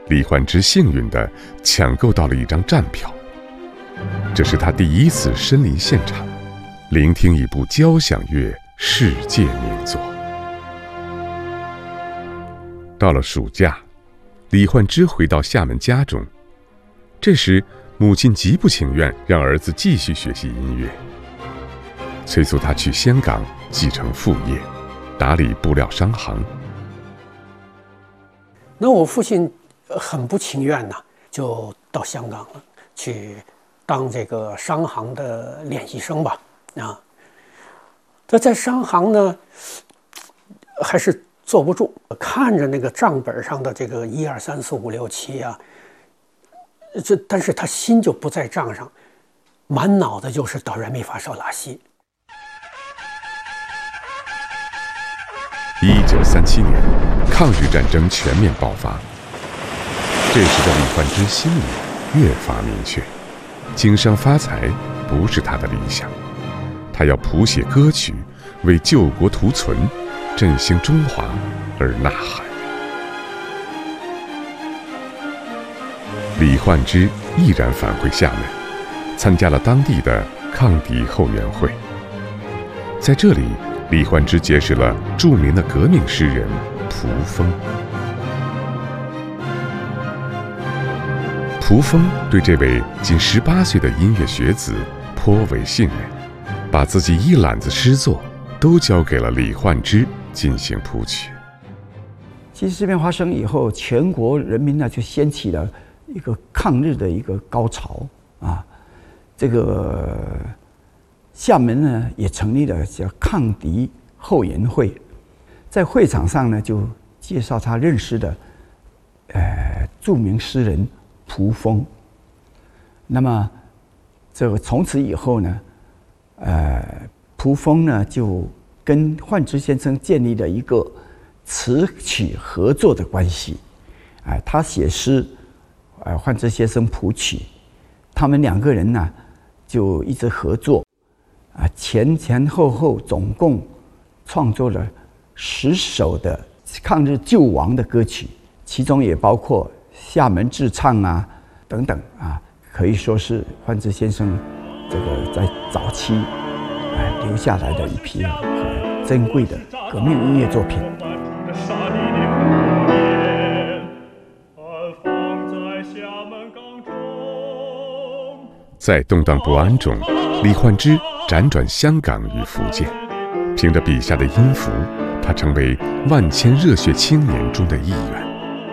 李焕之幸运地抢购到了一张站票。这是他第一次身临现场，聆听一部交响乐世界名作。到了暑假，李焕之回到厦门家中，这时母亲极不情愿让儿子继续学习音乐，催促他去香港继承父业，打理布料商行。 那我父亲很不情愿呢，就到香港了，去当这个商行的练习生吧。他在商行呢，还是坐不住，看着那个账本上的这个1、2、3、4、5、6、7啊，但是他心就不在账上，满脑子就是哆来咪发嗦拉西。 1937年，抗日战争全面爆发。这时的李焕之心里越发明确，经商发财不是他的理想，他要谱写歌曲，为救国图存、振兴中华而呐喊。李焕之毅然返回厦门，参加了当地的抗敌后援会。在这里，李焕之结识了著名的革命诗人蒲峰。蒲峰对这位仅18岁的音乐学子颇为信任，把自己一揽子诗作都交给了李焕之进行谱曲。 其实这边发生以后，全国人民呢就掀起了一个抗日的一个高潮啊。这个厦门呢也成立了叫抗敌后援会，在会场上呢就介绍他认识的著名诗人蒲峰。那么这个从此以后呢，蒲峰呢就跟焕之先生建立了一个词曲合作的关系。他写诗，焕之先生谱曲，他们两个人呢就一直合作，前前后后总共创作了10首的抗日救亡的歌曲，其中也包括厦门志唱啊等等啊，可以说是焕之先生这个在早期留下来的一批很珍贵的革命音乐作品。 在动荡不安中，李焕之辗转香港与福建，凭着笔下的音符，他成为万千热血青年中的一员。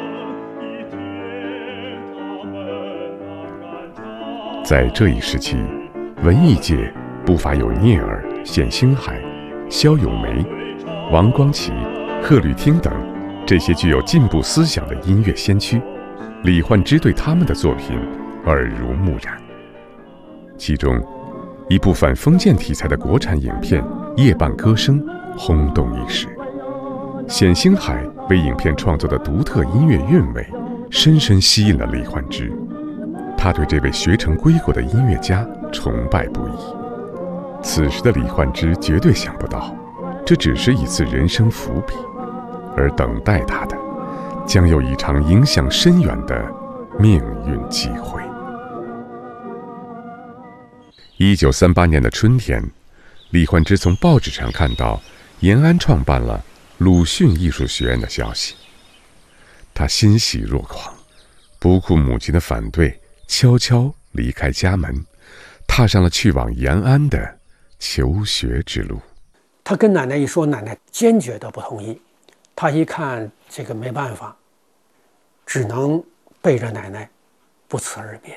在这一时期，文艺界不乏有聂耳、冼星海、萧咏梅、王光奇、贺绿汀等这些具有进步思想的音乐先驱。李焕之对他们的作品耳濡目染。其中，一部反封建题材的国产影片《夜半歌声》轰动一时。冼星海为影片创作的独特音乐韵味，深深吸引了李焕之。他对这位学成归国的音乐家崇拜不已。此时的李焕之绝对想不到，这只是一次人生伏笔，而等待他的，将有一场影响深远的命运机会。1938年的春天，李焕之从报纸上看到延安创办了鲁迅艺术学院的消息，他欣喜若狂，不顾母亲的反对，悄悄离开家门，踏上了去往延安的求学之路。 他跟奶奶一说，奶奶坚决的不同意。他一看这个没办法，只能背着奶奶不辞而别。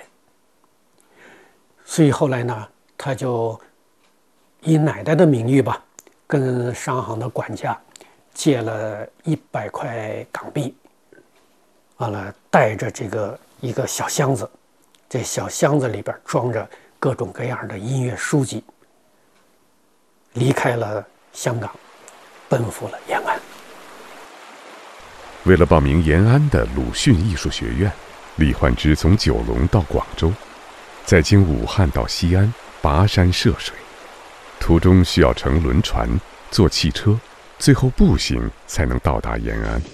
所以后来呢，他就以奶奶的名义吧，跟商行的管家借了100块港币，完了带着这个一个小箱子，这小箱子里边装着各种各样的音乐书籍，离开了香港，奔赴了延安。 为了报名延安的鲁迅艺术学院，李焕之从九龙到广州，再经武汉到西安，跋山涉水，途中需要乘轮船、坐汽车，最后步行才能到达延安。